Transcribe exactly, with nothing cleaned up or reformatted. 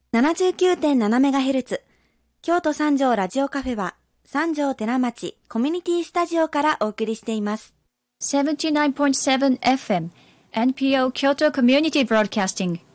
ななじゅうきゅうてんななメガヘルツ 京都三条ラジオカフェは三条寺町コミュニティスタジオからお送りしています。 セブンティナインポイントセブンエフエム エヌピーオー Kyoto Community Broadcasting